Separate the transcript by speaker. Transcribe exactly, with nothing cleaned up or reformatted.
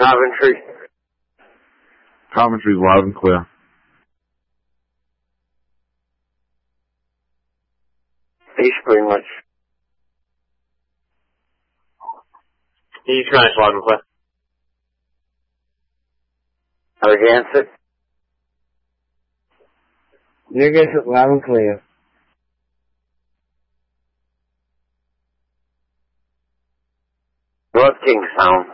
Speaker 1: Coventry.
Speaker 2: Coventry's loud and clear.
Speaker 1: East Greenwich.
Speaker 3: East Greenwich, loud and clear.
Speaker 1: Narragansett.
Speaker 4: Narragansett, loud and clear.
Speaker 1: North Kingstown.